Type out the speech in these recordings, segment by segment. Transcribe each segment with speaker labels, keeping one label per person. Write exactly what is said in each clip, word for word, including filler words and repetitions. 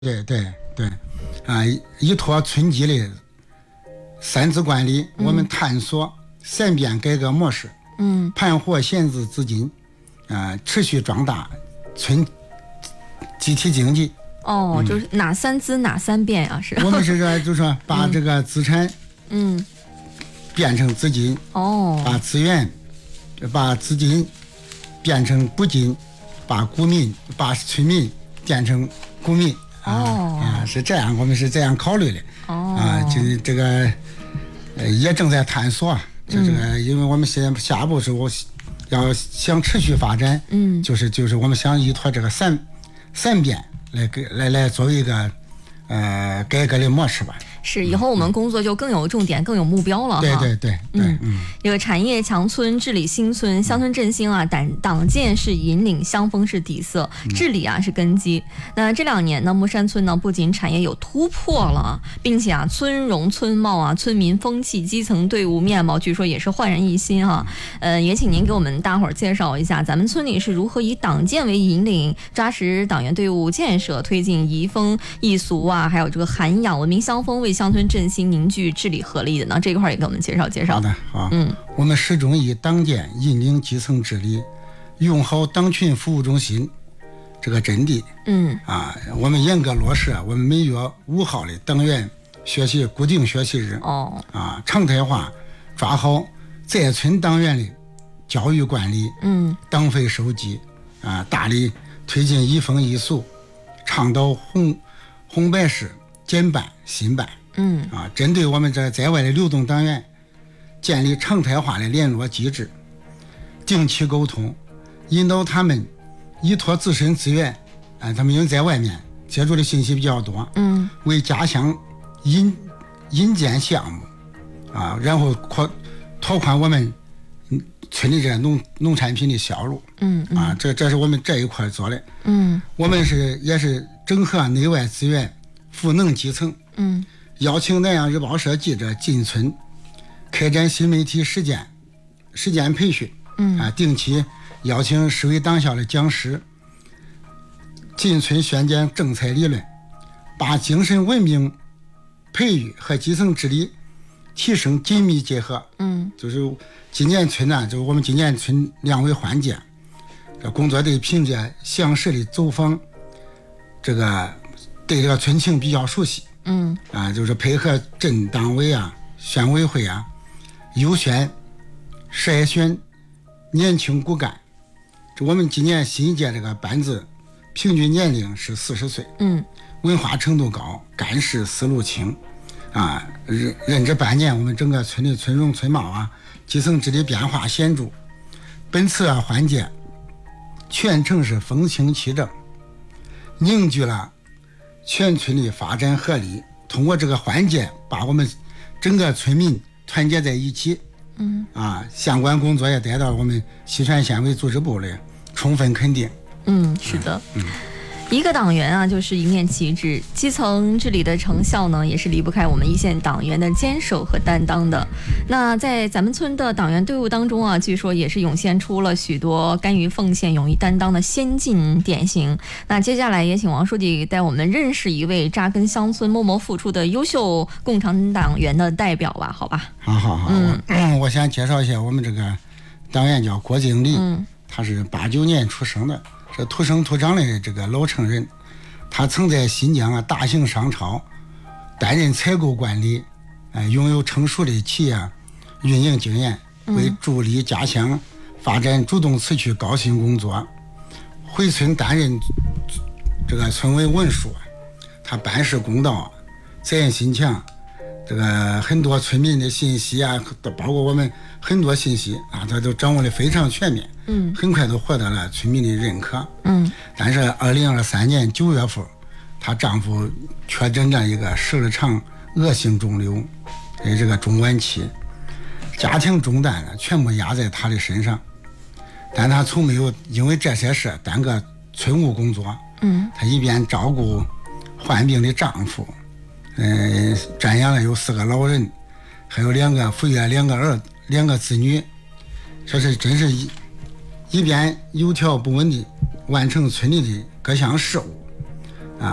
Speaker 1: 对对对，啊，依托村级的三资管理，嗯、我们探索三变改革模式，
Speaker 2: 嗯，
Speaker 1: 盘活闲置资金，啊，持续壮大村集体经济。
Speaker 2: 哦，嗯、就是哪三资哪三变啊？是？
Speaker 1: 我们是说，就是说把这个资产，
Speaker 2: 嗯，
Speaker 1: 变成资金，
Speaker 2: 哦，
Speaker 1: 把资源，把资金变成股金，把股民，把村民变成股民。
Speaker 2: 哦
Speaker 1: 啊，是这样，我们是这样考虑的。
Speaker 2: 哦
Speaker 1: 啊，就这个，呃，也正在探索。就这个，嗯、因为我们现在下一步是我要想持续发展，
Speaker 2: 嗯，
Speaker 1: 就是就是我们想依托这个三三变来给来来作为一个呃改革的模式吧。
Speaker 2: 是，以后我们工作就更有重点、嗯、更有目标了哈。
Speaker 1: 对对对，
Speaker 2: 嗯嗯，这个产业强村、治理新村、乡村振兴啊，党党建是引领，乡风是底色，治理啊是根基。那这两年呢，木山村呢不仅产业有突破了，并且啊，村容村貌啊，村民风气、基层队伍面貌，据说也是焕然一新哈。呃，也请您给我们大伙儿介绍一下，咱们村里是如何以党建为引领，扎实党员队伍建设，推进移风易俗啊，还有这个涵养文明乡风，为乡村振兴凝聚治理合力的呢，这一块也给我们介绍介绍。
Speaker 1: 好的，好，
Speaker 2: 嗯，
Speaker 1: 我们始终以党建引领基层治理，用好党群服务中心这个阵地。
Speaker 2: 嗯，
Speaker 1: 啊，我们严格落实我们每月五号的党员学习固定学习日。
Speaker 2: 哦，
Speaker 1: 啊，常态化抓好在村党员的教育管理。
Speaker 2: 嗯，
Speaker 1: 党费收集啊，大力推进移风易俗，倡导红红白事减班新班。
Speaker 2: 嗯
Speaker 1: 啊，针对我们这在外的流动党员，建立常态化的联络机制，定期沟通，引导他们依托自身资源，啊，他们因为在外面接触的信息比较多，
Speaker 2: 嗯，
Speaker 1: 为家乡引引荐项目，啊，然后扩拓宽我们村里这农农产品的销路。
Speaker 2: 嗯, 嗯
Speaker 1: 啊，这这是我们这一块做的。
Speaker 2: 嗯，
Speaker 1: 我们是也是整合内外资源，赋能基层。
Speaker 2: 嗯。
Speaker 1: 邀请南阳日报社记者进村开展新媒体实践实践培训，
Speaker 2: 嗯
Speaker 1: 啊，定期邀请市委党校的讲师进村宣讲政策理论，把精神文明培育和基层治理提升紧密结合。
Speaker 2: 嗯，
Speaker 1: 就是今年村呢，就是我们今年村两为换届，这工作队凭借详实的走访，这个对这个村情比较熟悉。
Speaker 2: 嗯
Speaker 1: 啊，就是配合镇党委啊、县委会啊，优选筛选年轻骨干。这我们今年新一届这个班子平均年龄是四十岁，
Speaker 2: 嗯，
Speaker 1: 文化程度高，干事思路清，啊，任任职半年，我们整个村的村容村貌啊，基层治理变化显著。本次啊换届，全城是风清气正，凝聚了全村的发展合力，通过这个换届，把我们整个村民团结在一起。
Speaker 2: 嗯，
Speaker 1: 啊，相关工作也得到我们西川县委组织部的充分肯定。
Speaker 2: 嗯，是的。
Speaker 1: 嗯。嗯
Speaker 2: 一个党员啊，就是一面旗帜。基层治理的成效呢，也是离不开我们一线党员的坚守和担当的。那在咱们村的党员队伍当中啊，据说也是涌现出了许多甘于奉献、勇于担当的先进典型。那接下来也请王书记带我们认识一位扎根乡村、默默付出的优秀共产党员的代表吧，好吧？
Speaker 1: 好好好，嗯，我, 我先介绍一下我们这个党员叫郭经理，
Speaker 2: 嗯，他
Speaker 1: 是八九年出生的。是土生土长的这个老城人，他曾在新疆啊大型商超担任采购管理，呃，拥有成熟的企业运营经验，为助力家乡发展主动辞去高薪工作，回村担任这个村委文书，他办事公道，责任心强，这个很多村民的信息啊，包括我们很多信息啊，他都掌握的非常全面。
Speaker 2: 嗯，
Speaker 1: 很快都获得了村民的认可。
Speaker 2: 嗯，
Speaker 1: 但是二零二三年九月份，她丈夫确诊了一个十二肠恶性肿瘤，呃，这个中晚期，家庭重担呢全部压在她的身上，但她从没有因为这些事耽搁村务工作。
Speaker 2: 嗯，
Speaker 1: 她一边照顾患病的丈夫，嗯、呃，瞻仰了有四个老人，还有两个抚育两个儿两个子女，这是真是一。一边有条不紊地完成村里的各项事务，啊，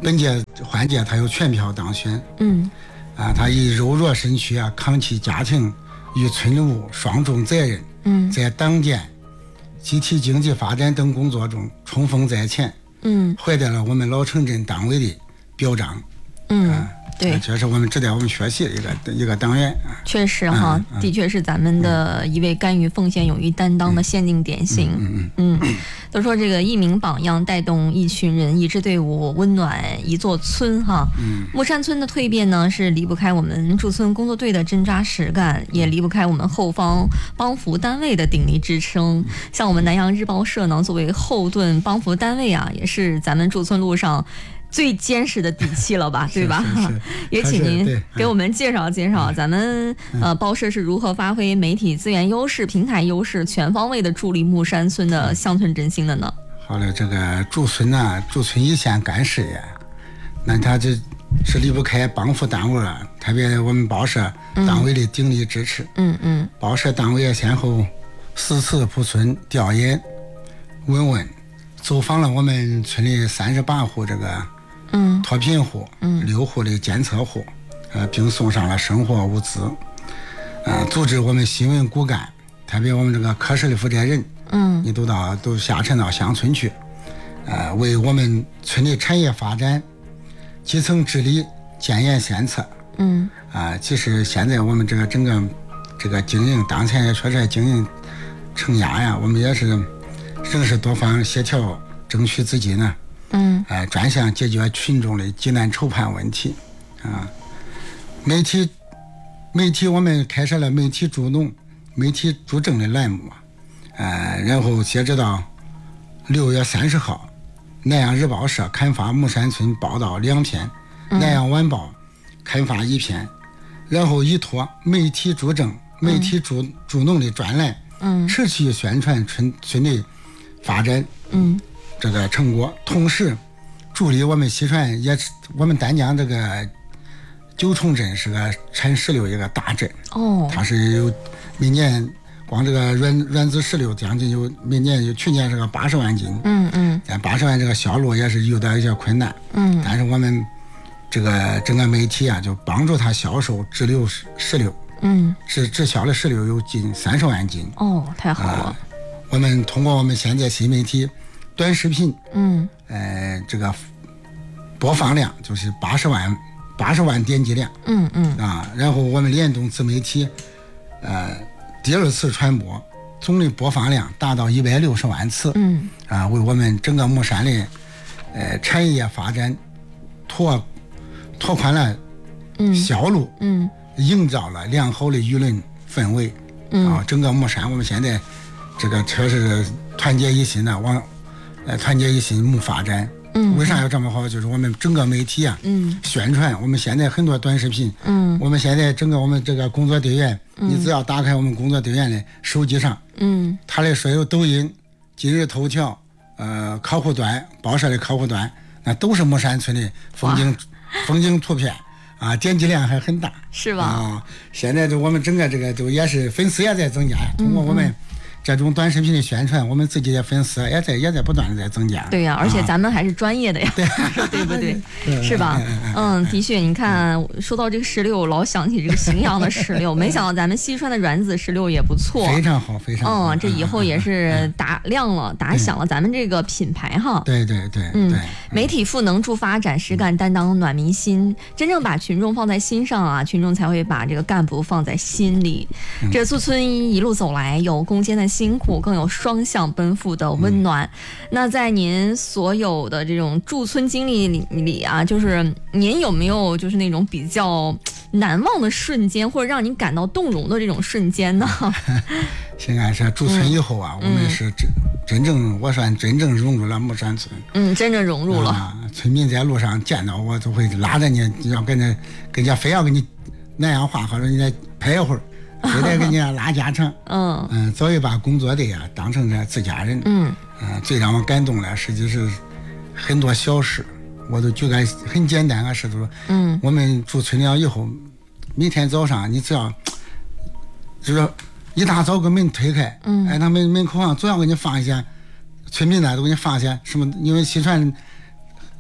Speaker 1: 本届换届他有全票当选。
Speaker 2: 嗯
Speaker 1: 啊，他以柔弱身躯啊，扛起家庭与村务双重责任，
Speaker 2: 嗯
Speaker 1: 在党建、集体经济发展等工作中冲锋在前，
Speaker 2: 嗯
Speaker 1: 获得了我们老城镇党委的表彰。
Speaker 2: 嗯。
Speaker 1: 啊
Speaker 2: 对，
Speaker 1: 这是我们值得我们学习的一个一个党员啊。
Speaker 2: 确实哈，
Speaker 1: 嗯嗯、
Speaker 2: 的确是咱们的一位甘于奉献、勇于担当的先进典型。
Speaker 1: 嗯嗯
Speaker 2: 嗯，都说这个一名榜样带动一群人，一支队伍温暖一座村哈。
Speaker 1: 嗯，
Speaker 2: 木山村的蜕变呢，是离不开我们驻村工作队的针扎实干，也离不开我们后方帮扶单位的鼎力支撑。像我们南阳日报社呢，作为后盾帮扶单位啊，也是咱们驻村路上最坚实的底气了吧，对吧？
Speaker 1: 是是是
Speaker 2: 也请您
Speaker 1: 对
Speaker 2: 给我们介绍介绍咱们呃报社是如何发挥媒体资源优势、平台优势，全方位的助力木山村的乡村振兴的呢？
Speaker 1: 好了，这个驻村呐、驻村一线干事业，那他这是离不开帮扶单位啊，特别我们报社单位的鼎力支持。
Speaker 2: 嗯嗯
Speaker 1: 报社单位也先后四次铺村调研、问问，走访了我们村里三十八户这个
Speaker 2: 嗯
Speaker 1: 脱贫户，
Speaker 2: 嗯
Speaker 1: 六户的监测户，呃，并送上了生活物资。呃，组织我们新闻骨干，特别我们这个科室的负责人，
Speaker 2: 嗯
Speaker 1: 你都到都下沉到乡村去，呃，为我们村的产业发展、基层治理建言献策。
Speaker 2: 嗯
Speaker 1: 啊，其实现在我们这个整个这个经营当前也确实经营承压呀，我们也是仍是多方协调，争取资金呢，
Speaker 2: 嗯
Speaker 1: 呃，专项解决群众的急难愁盼问题啊。媒体媒体我们开设了媒体助农、媒体助政的栏目，呃，然后截止到六月三十号，南阳日报社刊发木山村报道两篇，
Speaker 2: 嗯、
Speaker 1: 南阳晚报刊发一篇，然后依托媒体助政、媒体助助农的专栏，
Speaker 2: 嗯，
Speaker 1: 持续宣传村村的发展，
Speaker 2: 嗯，
Speaker 1: 这个成果，同时助力我们西川，也是我们丹江这个九重镇是个产石榴一个大镇，
Speaker 2: 哦，
Speaker 1: 它是有每年光这个软软籽石榴将近有每年有去年是个八十万斤，
Speaker 2: 嗯嗯，
Speaker 1: 但八十万这个销路也是有点一些困难，
Speaker 2: 嗯，
Speaker 1: 但是我们这个整个媒体啊，就帮助他销售直流石榴，
Speaker 2: 嗯，
Speaker 1: 直直销的石榴有近三十万斤，
Speaker 2: 哦，太好了，
Speaker 1: 呃、我们通过我们现在新媒体短视频，
Speaker 2: 嗯，
Speaker 1: 呃，这个播放量就是八十万八十万点击量，
Speaker 2: 嗯嗯
Speaker 1: 啊，然后我们联动自媒体，呃，第二次传播，总的播放量达到一百六十万次，
Speaker 2: 嗯，
Speaker 1: 啊，为我们整个木山的呃产业发展拓拓宽了销路，
Speaker 2: 嗯，
Speaker 1: 营造了良好的舆论氛围，
Speaker 2: 嗯，
Speaker 1: 啊，整个木山我们现在这个确实团结一心的往呃团结一心木发展。
Speaker 2: 嗯，
Speaker 1: 为啥要这么好？就是我们整个媒体啊，
Speaker 2: 嗯，
Speaker 1: 宣传我们现在很多短视频，
Speaker 2: 嗯，
Speaker 1: 我们现在整个我们这个工作队员，嗯、你只要打开我们工作队员的手机上，
Speaker 2: 嗯，
Speaker 1: 他的所有抖音、今日头条、呃客户端、报社的客户端，那都是木山村的风景风景图片啊，点击量还很大，
Speaker 2: 是吧？
Speaker 1: 啊，现在就我们整个这个都也是粉丝也在增加，通过我们。嗯嗯这种短视频的宣传，我们自己的粉丝也在也在不断的在增加。
Speaker 2: 对呀、啊，而且咱们还是专业的呀，对对不对？是吧？嗯，的确，你看，说到这个石榴，老想起这个荥阳的石榴，没想到咱们西川的软籽石榴也不错，
Speaker 1: 非常好，非常好。
Speaker 2: 嗯，这以后也是打亮了、打响了咱们这个品牌哈。
Speaker 1: 对对对，
Speaker 2: 嗯
Speaker 1: 对，
Speaker 2: 媒体赋能助发展，实干担当暖民心，真正把群众放在心上啊，群众才会把这个干部放在心里。这驻村一路走来，有攻坚的辛苦，更有双向奔赴的温暖。嗯、那在您所有的这种驻村经历里里啊，就是您有没有就是那种比较难忘的瞬间，或者让您感到动容的这种瞬间呢？
Speaker 1: 现在是驻村以后啊，嗯、我们是真真正，我算真正融入了木山村。
Speaker 2: 嗯，真正融入了。
Speaker 1: 啊、村民在路上见到我，都会拉着你，要跟着跟家非要跟你南阳话，或者你再陪一会儿。非得跟人家拉家常，
Speaker 2: 嗯
Speaker 1: 嗯，早已把工作队啊当成这自家人，
Speaker 2: 嗯
Speaker 1: 嗯、呃，最让我感动的，实际是很多小事，我都举个很简单的事，都说，
Speaker 2: 嗯，
Speaker 1: 我们住村了以后，每天早上你只要，就是一大早给门推开，
Speaker 2: 嗯，
Speaker 1: 哎，他门门口上总要给你放一些，村民呢都给你放一些什么，因为西川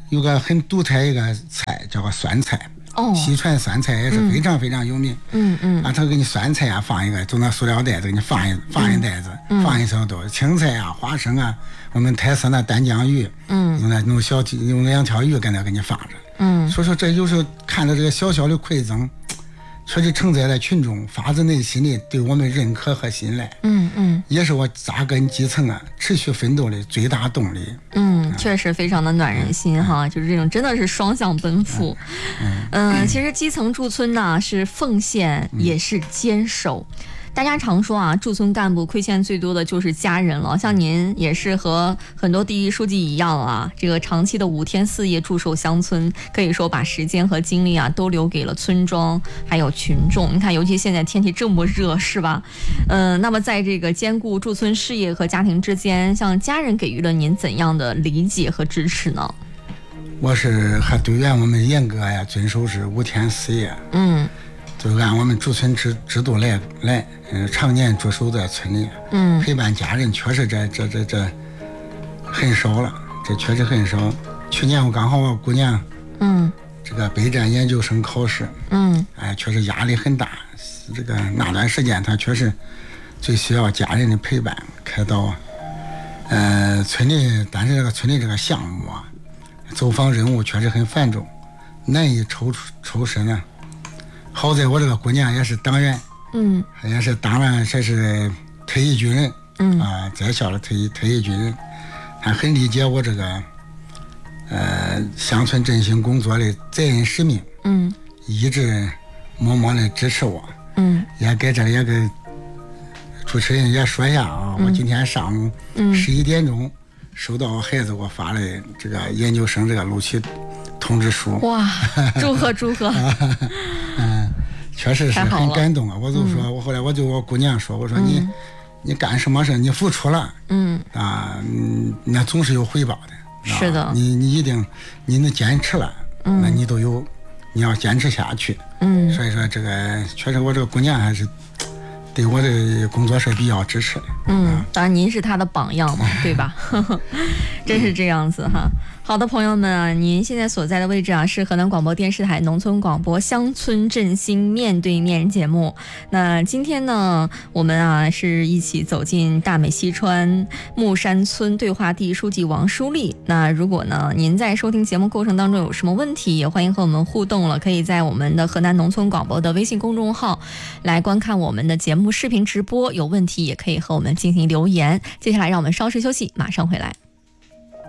Speaker 1: 有个很独特一个菜叫个酸菜。
Speaker 2: 哦，
Speaker 1: 西川酸菜也是非常非常有名。
Speaker 2: 嗯嗯，
Speaker 1: 啊，他给你酸菜啊放一个，就那塑料袋子给你放一放一袋子，
Speaker 2: 嗯、
Speaker 1: 放一层都青菜啊、花生啊，我们台式那丹江鱼，
Speaker 2: 嗯，
Speaker 1: 用那弄小用两条鱼搁那给你放着。
Speaker 2: 嗯，
Speaker 1: 所以说这有时候看到这个小小的馈赠，确实承载了群众发自内心的对我们认可和信赖。
Speaker 2: 嗯嗯，
Speaker 1: 也是我扎根基层啊，持续奋斗的最大动力。
Speaker 2: 嗯，确实非常的暖人心哈，就是这种真的是双向奔赴。嗯，呃、其实基层驻村呢是奉献也是坚守。大家常说啊，驻村干部亏欠最多的就是家人了。像您也是和很多第一书记一样啊，这个长期的五天四夜驻守乡村，可以说把时间和精力啊都留给了村庄还有群众。你看，尤其现在天气这么热，是吧？嗯、呃，那么在这个兼顾驻村事业和家庭之间，像家人给予了您怎样的理解和支持呢？
Speaker 1: 我是和队员我们严格呀遵守是五天四夜。
Speaker 2: 嗯。
Speaker 1: 就按我们驻村制制度来来，嗯，常年驻守在村里，
Speaker 2: 嗯，
Speaker 1: 陪伴家人确实这这这这很少了，这确实很少。去年我刚好我姑娘，
Speaker 2: 嗯，
Speaker 1: 这个备战研究生考试，
Speaker 2: 嗯，
Speaker 1: 哎，确实压力很大。这个那段时间她确实最需要家人的陪伴开导。呃，村里，但是这个村里这个项目啊，走访任务确实很繁重，难以抽出抽身呢。好在我这个姑娘也是党员，
Speaker 2: 嗯，
Speaker 1: 也是当然这是退役军人，
Speaker 2: 嗯
Speaker 1: 啊，在校的退役退役军人，她很理解我这个呃乡村振兴工作的责任使命，
Speaker 2: 嗯，
Speaker 1: 一直默默的支持我，
Speaker 2: 嗯，
Speaker 1: 也给这里也给主持人也说一下啊，
Speaker 2: 嗯、
Speaker 1: 我今天上午十一点钟收到我孩子给我发的这个研究生这个录取通知书，
Speaker 2: 哇，祝贺祝贺。
Speaker 1: 嗯，确实是很感动啊！我就说，
Speaker 2: 嗯、
Speaker 1: 我后来我就我姑娘说，我说你、嗯、你干什么事你付出了，
Speaker 2: 嗯
Speaker 1: 啊，那总是有回报的。
Speaker 2: 是的，
Speaker 1: 你你一定你能坚持了，
Speaker 2: 嗯、
Speaker 1: 那你都有，你要坚持下去。
Speaker 2: 嗯，
Speaker 1: 所以说这个确实我这个姑娘还是对我的工作是比较支持的。
Speaker 2: 嗯，当然您是她的榜样嘛，对吧？真是这样子哈。好的，朋友们啊，您现在所在的位置啊是河南广播电视台农村广播乡村振兴面对面节目。那今天呢，我们啊是一起走进大美西川木山村，对话第一书记王书立。那如果呢您在收听节目过程当中有什么问题，也欢迎和我们互动了，可以在我们的河南农村广播的微信公众号来观看我们的节目视频直播，有问题也可以和我们进行留言。接下来让我们稍事休息，马上回来。